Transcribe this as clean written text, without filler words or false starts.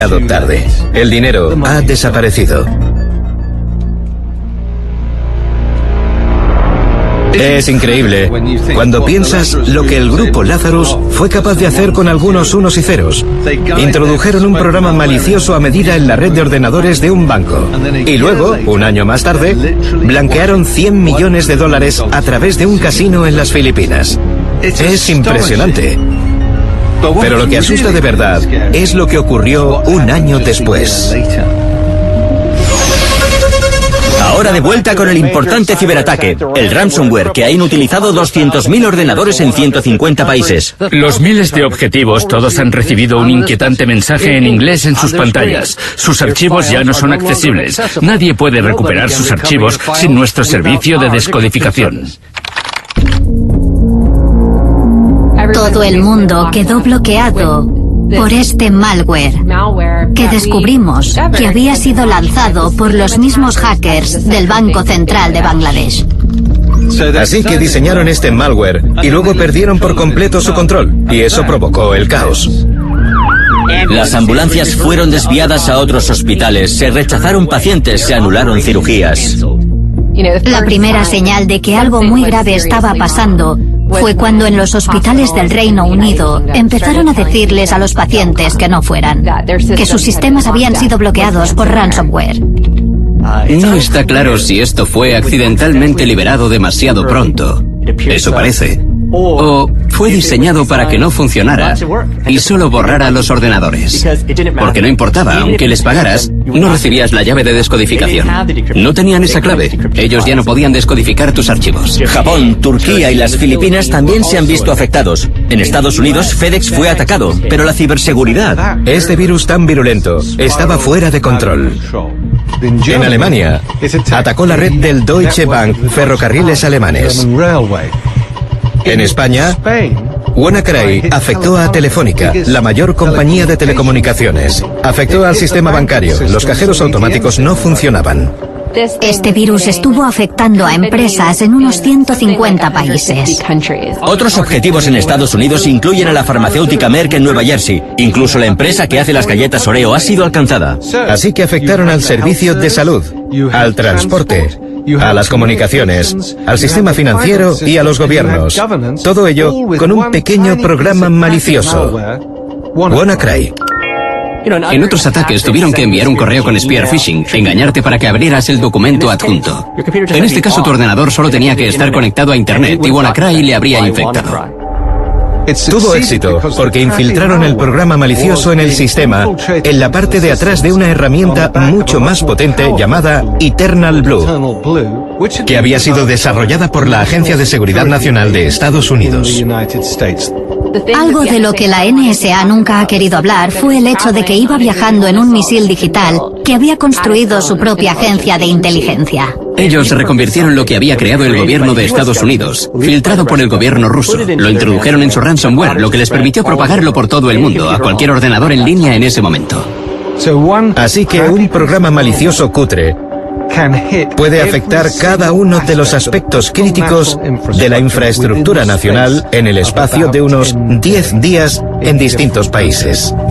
Tarde. El dinero ha desaparecido. Es increíble cuando piensas lo que el grupo Lazarus fue capaz de hacer con algunos unos y ceros. Introdujeron un programa malicioso a medida en la red de ordenadores de un banco. Y luego, un año más tarde, blanquearon $100 millones a través de un casino en las Filipinas. Es impresionante. Pero lo que asusta de verdad es lo que ocurrió un año después. Ahora de vuelta con el importante ciberataque, el ransomware que ha inutilizado 200.000 ordenadores en 150 países. Los miles de objetivos todos han recibido un inquietante mensaje en inglés en sus pantallas. Sus archivos ya no son accesibles. Nadie puede recuperar sus archivos sin nuestro servicio de descodificación. Todo el mundo quedó bloqueado por este malware que descubrimos que había sido lanzado por los mismos hackers del Banco Central de Bangladesh. Así que diseñaron este malware y luego perdieron por completo su control, y eso provocó el caos. Las ambulancias fueron desviadas a otros hospitales, se rechazaron pacientes, se anularon cirugías. La primera señal de que algo muy grave estaba pasando fue cuando en los hospitales del Reino Unido empezaron a decirles a los pacientes que no fueran, que sus sistemas habían sido bloqueados por ransomware. No está claro si esto fue accidentalmente liberado demasiado pronto. Eso parece. O fue diseñado para que no funcionara y solo borrara los ordenadores. Porque no importaba, aunque les pagaras, no recibías la llave de descodificación. No tenían esa clave. Ellos ya no podían descodificar tus archivos. Japón, Turquía y las Filipinas también se han visto afectados. En Estados Unidos, FedEx fue atacado, pero la ciberseguridad... Este virus tan virulento estaba fuera de control. En Alemania, atacó la red del Deutsche Bank, ferrocarriles alemanes. En España, WannaCry afectó a Telefónica, la mayor compañía de telecomunicaciones. Afectó al sistema bancario, los cajeros automáticos no funcionaban. Este virus estuvo afectando a empresas en unos 150 países. Otros objetivos en Estados Unidos incluyen a la farmacéutica Merck en Nueva Jersey. Incluso la empresa que hace las galletas Oreo ha sido alcanzada. Así que afectaron al servicio de salud, al transporte, a las comunicaciones, al sistema financiero y a los gobiernos. Todo ello con un pequeño programa malicioso, WannaCry. En otros ataques tuvieron que enviar un correo con spear phishing, engañarte para que abrieras el documento adjunto. En este caso tu ordenador solo tenía que estar conectado a internet y WannaCry le habría infectado. Tuvo éxito porque infiltraron el programa malicioso en el sistema, en la parte de atrás de una herramienta mucho más potente llamada Eternal Blue, que había sido desarrollada por la Agencia de Seguridad Nacional de Estados Unidos. Algo de lo que la NSA nunca ha querido hablar fue el hecho de que iba viajando en un misil digital que había construido su propia agencia de inteligencia. Ellos reconvirtieron lo que había creado el gobierno de Estados Unidos, filtrado por el gobierno ruso. Lo introdujeron en su ransomware, lo que les permitió propagarlo por todo el mundo, a cualquier ordenador en línea en ese momento. Así que un programa malicioso cutre puede afectar cada uno de los aspectos críticos de la infraestructura nacional en el espacio de unos 10 días en distintos países.